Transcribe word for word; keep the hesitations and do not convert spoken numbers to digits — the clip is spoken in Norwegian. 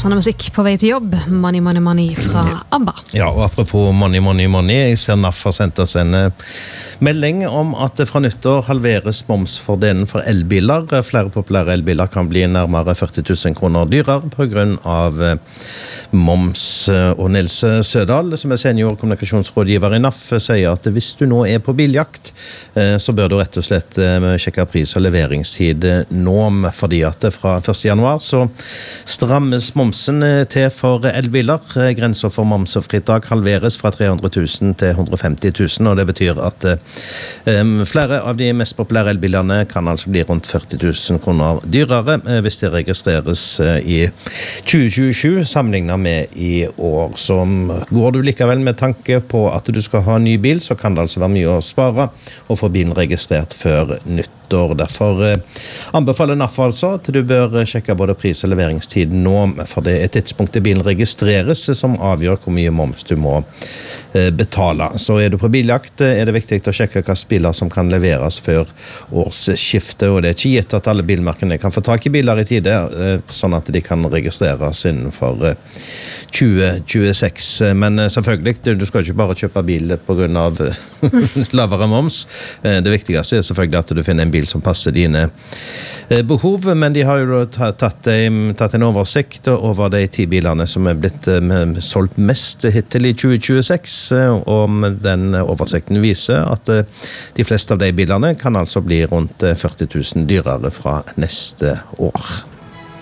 sånn musikk på vei til jobb. Money, money, money fra ABBA. Ja, og apropos money, money, money. Jeg ser N A F har sendt oss en melding om at det fra nyttår halveres momsfordelen for elbiler. Flere populære elbiler kan bli nærmere førti tusen kroner dyrere på grunn av moms. Og Nils Sødal, som er seniorkommunikasjonsrådgiver i N A F, sier at hvis du nå er på biljakt, så bør du rett og slett sjekke pris og leveringstid nå, fordi at fra første januar så strammes momsen til for elbiler. Grensen for momsfritak halveres fra tre hundre tusen til hundre og femti tusen, og det betyr at um, flere av de mest populære elbilene kan altså bli rundt førti tusen kroner dyrere hvis de registreres i tjue tjuesju sammenlignet med i år. Så går du likevel med tanke på at du skal ha en ny bil, så kan det altså være mye å spare og få bilen registrert før nyttår. Derfor anbefaler N A F altså at du bør sjekke både pris- og leveringstid nå, for det er tidspunktet bilen registreres som avgjør hvor mye moms du må betale. Så er du på biljakt, er det viktig å sjekke hvilke biler som kan leveres før årsskiftet, og det er ikke gitt at alle bilmerkene kan få tak i biler i tide, sånn at de kan registreres innenfor tjue tjueseks. Men selvfølgelig, du skal ikke bare kjøpe bil på grunn av lavere moms. Det viktigste er selvfølgelig at du finner en bil som passer dine behov, men de har jo tatt, tatt en oversikt over de ti bilene som er blitt solgt mest hittil i tjue tjueseks, og den oversikten viser at de fleste av de bilene kan altså bli rundt førti tusen dyrere fra neste år.